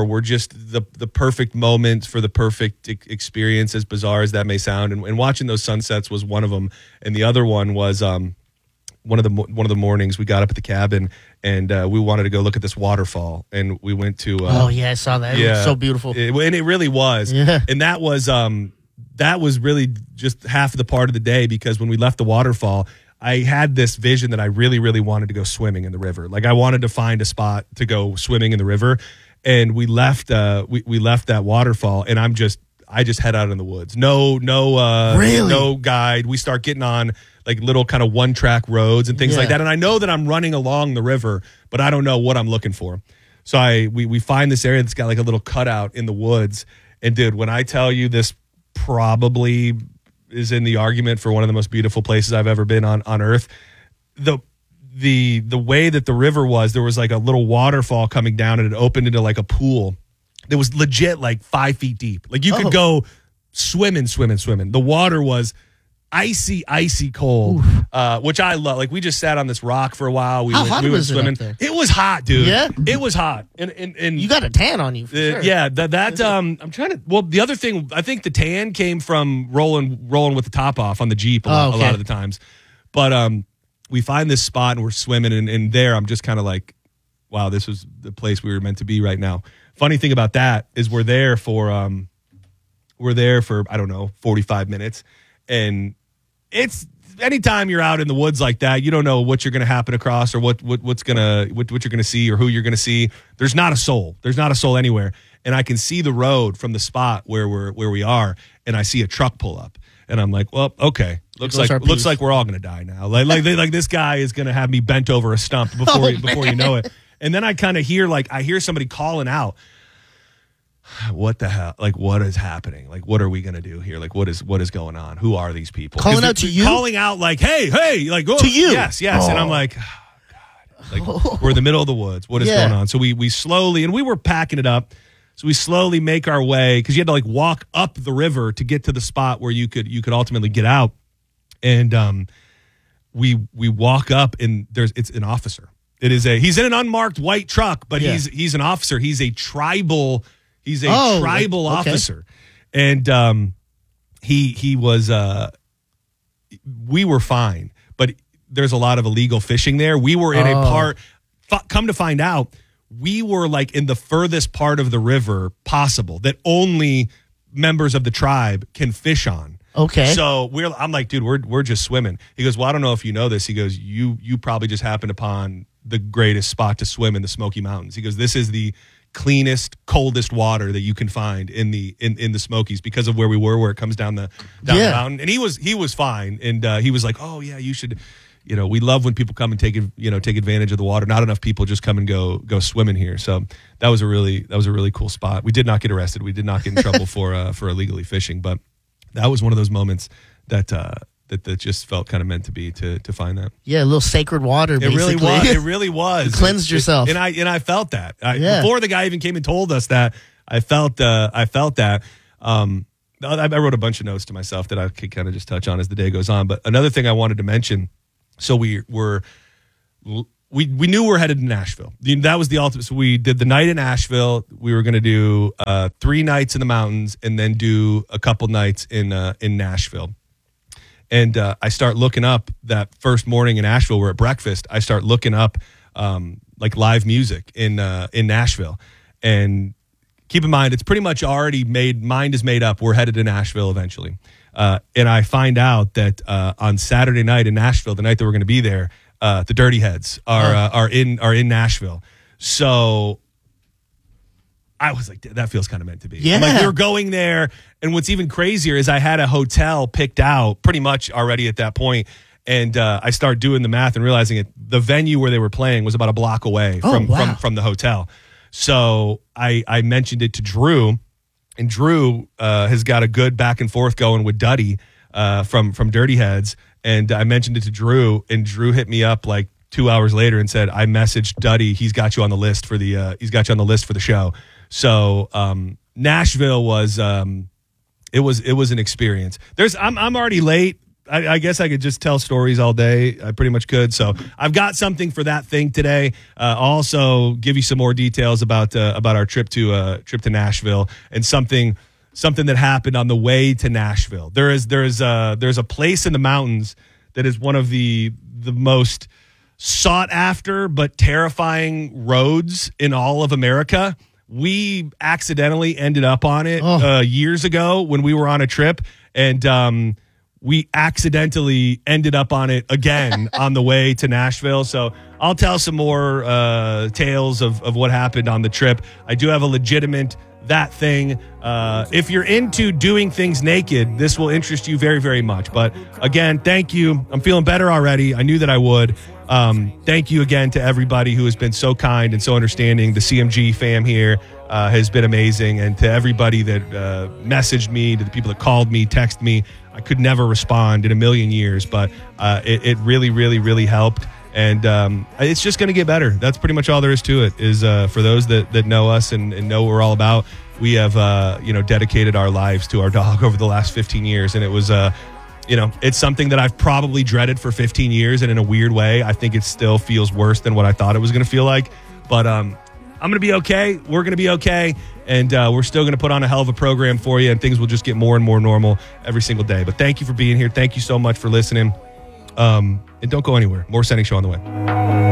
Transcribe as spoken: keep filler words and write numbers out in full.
were were just the the perfect moments for the perfect e- experience, as bizarre as that may sound. And, and watching those sunsets was one of them, and the other one was um, one of the one of the mornings we got up at the cabin and uh, we wanted to go look at this waterfall, and we went to. Uh, oh yeah, I saw that. It yeah, was so beautiful, it, and it really was. Yeah, and that was um, that was really just half of the part of the day, because when we left the waterfall, I had this vision that I really, really wanted to go swimming in the river. Like I wanted to find a spot to go swimming in the river. And we left, uh, we, we left that waterfall, and I'm just, I just head out in the woods. No, no, uh, really? no guide. We start getting on like little kind of one track roads and things yeah. like that. And I know that I'm running along the river, but I don't know what I'm looking for. So I, we, we find this area that's got like a little cutout in the woods. And dude, when I tell you this probably is in the argument for one of the most beautiful places I've ever been on, on earth. The, the, the way that the river was, there was like a little waterfall coming down, and it opened into like a pool that was legit like five feet deep. Like you could oh. go swimming, swimming, swimming. The water was icy, icy cold, uh, which I love. Like we just sat on this rock for a while. We How went, hot we went was it swimming. up there? It was hot, dude. Yeah? It was hot. And, and, and you got a tan on you for uh, sure. Yeah, that that um, I'm trying to. Well, the other thing, I think the tan came from rolling rolling with the top off on the Jeep a, Oh, lot, okay. a lot of the times. But um, we find this spot and we're swimming, and, and there I'm just kind of like, wow, this was the place we were meant to be right now. Funny thing about that is we're there for um, we're there for I don't know forty-five minutes, and it's. Anytime you're out in the woods like that, you don't know what you're going to happen across or what, what what's going to what, what you're going to see or who you're going to see. There's not a soul. There's not a soul anywhere. And I can see the road from the spot where we're where we are, and I see a truck pull up, and I'm like, well, okay, looks like looks piece. like we're all going to die now. Like like they, like this guy is going to have me bent over a stump before Oh, you, before you know it. And then I kind of hear like I hear somebody calling out. What the hell? Like, what is happening? Like, what are we gonna do here? Like, what is what is going on? Who are these people? Calling 'Cause out to you? Calling out like, hey, hey, like oh, to you? Yes, yes. Oh. And I'm like, oh, God, like we're in the middle of the woods. What is Yeah. going on? So we we slowly, and we were packing it up. So we slowly make our way, because you had to like walk up the river to get to the spot where you could you could ultimately get out. And um, we we walk up, and there's it's an officer. It is a he's in an unmarked white truck, but Yeah. he's he's an officer. He's a tribal. He's a Oh, tribal okay. officer, and um, he he was. Uh, we were fine, but there's a lot of illegal fishing there. We were in Oh. a part. F- come to find out, we were like in the furthest part of the river possible that only members of the tribe can fish on. Okay. So we're. I'm like, dude, we're we're just swimming. He goes, well, I don't know if you know this. He goes, you you probably just happened upon the greatest spot to swim in the Smoky Mountains. He goes, this is the cleanest, coldest water that you can find in the in, in the Smokies because of where we were, where it comes down the down Yeah. the mountain. And he was he was fine, and uh, he was like, oh yeah, you should. You know, we love when people come and take you know take advantage of the water. Not enough people just come and go go swimming here. So that was a really that was a really cool spot. We did not get arrested. We did not get in trouble for uh, for illegally fishing, but that was one of those moments that. Uh, That, that just felt kind of meant to be to to find that. Yeah, a little sacred water. It Basically. really was. It really was. You cleansed It- yourself, and I and I felt that I, Yeah. before the guy even came and told us that. I felt uh, I felt that. Um, I, I wrote a bunch of notes to myself that I could kind of just touch on as the day goes on. But another thing I wanted to mention. So we were we we knew we were headed to Nashville. That was the ultimate. So we did the night in Nashville. We were going to do uh, three nights in the mountains and then do a couple nights in uh, in Nashville. And uh, I start looking up that first morning in Nashville. We're at breakfast. I start looking up um, like live music in uh, in Nashville. And keep in mind, it's pretty much already made. Mind is made up. We're headed to Nashville eventually. Uh, and I find out that uh, on Saturday night in Nashville, the night that we're going to be there, uh, the Dirty Heads are uh, are in are in Nashville. So I was like, that feels kind of meant to be. Yeah. I'm like, we were going there. And what's even crazier is I had a hotel picked out pretty much already at that point. And uh, I start doing the math and realizing it. The venue where they were playing was about a block away Oh, from, wow. from, from the hotel. So I, I mentioned it to Drew. And Drew uh, has got a good back and forth going with Duddy uh, from, from Dirty Heads. And I mentioned it to Drew. And Drew hit me up like two hours later and said, I messaged Duddy. He's got you on the list for the uh, he's got you on the list for the show. So um, Nashville was um, it was it was an experience. There's I'm I'm already late I, I guess I could just tell stories all day. I pretty much could. So I've got something for that thing today. Uh, also, give you some more details about uh, about our trip to uh, trip to Nashville and something something that happened on the way to Nashville. There is there is a, there's a place in the mountains that is one of the the most sought after but terrifying roads in all of America. We accidentally ended up on it Oh. uh, years ago when we were on a trip, and um, we accidentally ended up on it again on the way to Nashville. So I'll tell some more uh, tales of, of what happened on the trip. I do have a legitimate that thing. Uh, if you're into doing things naked, this will interest you very, very much. But again, thank you. I'm feeling better already. I knew that I would. Um, thank you again to everybody who has been so kind and so understanding. The C M G fam here uh, has been amazing. And to everybody that uh, messaged me, to the people that called me, texted me, I could never respond in a million years, but uh, it, it really, really, really helped. And um, it's just going to get better. That's pretty much all there is to it. Is uh, for those that, that know us and, and know what we're all about, we have uh, you know dedicated our lives to our dog over the last fifteen years, and it was uh, you know it's something that I've probably dreaded for fifteen years, and in a weird way, I think it still feels worse than what I thought it was going to feel like. But um, I'm going to be okay. We're going to be okay, and uh, we're still going to put on a hell of a program for you, and things will just get more and more normal every single day. But thank you for being here. Thank you so much for listening. Um, and don't go anywhere. More Sending Show on the way.